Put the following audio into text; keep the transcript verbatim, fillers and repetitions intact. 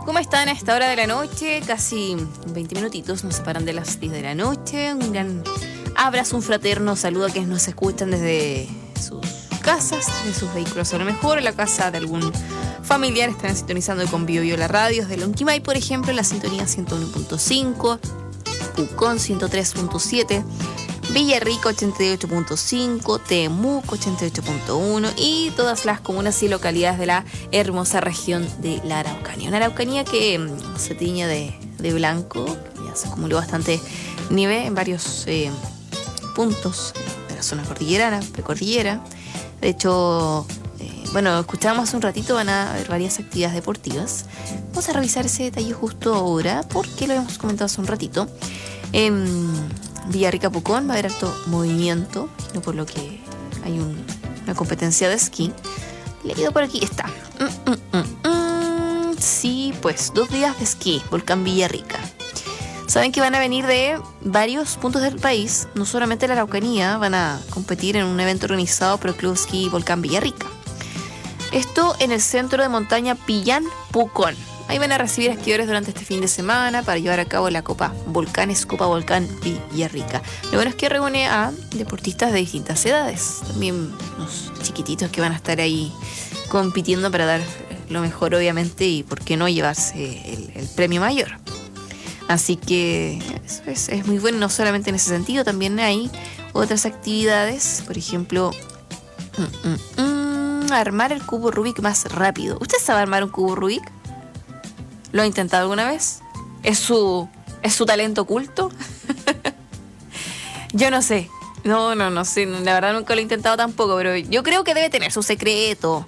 ¿Cómo están a esta hora de la noche? Casi veinte minutitos nos separan de las diez de la noche. Un gran abrazo, un fraterno saludo a quienes nos escuchan desde sus casas, de sus vehículos a lo mejor, en la casa de algún familiar. Están sintonizando con Bio Bio la radio, desde Lonquimay, por ejemplo, en la sintonía ciento uno punto cinco, Pucón ciento tres punto siete, Villarrica ochenta y ocho punto cinco, Temuco ochenta y ocho punto uno y todas las comunas y localidades de la hermosa región de la Araucanía. Una Araucanía que mmm, se tiñe de, de blanco, ya se acumuló bastante nieve en varios eh, puntos de la zona cordillerana, precordillera. De hecho, eh, bueno, escuchábamos hace un ratito, van a haber varias actividades deportivas. Vamos a revisar ese detalle justo ahora, porque lo habíamos comentado hace un ratito. En Villarrica Pucón va a haber harto movimiento, no por lo que hay un, una competencia de esquí. Leído por aquí, está. Mm, mm, mm, mm. Sí, pues, dos días de esquí, Volcán Villarrica. Saben que van a venir de varios puntos del país, no solamente la Araucanía, van a competir en un evento organizado por el Club Esquí Volcán Villarrica. Esto en el centro de montaña Pillán Pucón. Ahí van a recibir esquiadores durante este fin de semana para llevar a cabo la Copa Volcanes, Copa Volcán Villarrica. Lo bueno es que reúne a deportistas de distintas edades, también unos chiquititos que van a estar ahí compitiendo para dar lo mejor, obviamente, y por qué no llevarse el, el premio mayor. Así que eso es, es muy bueno, no solamente en ese sentido, también hay otras actividades, por ejemplo, mm, mm, mm, armar el cubo Rubik más rápido. ¿Usted sabe armar un cubo Rubik? ¿Lo ha intentado alguna vez? ¿Es su, es su talento oculto? Yo no sé. No, no, no sé. La verdad nunca lo he intentado tampoco, pero yo creo que debe tener su secreto.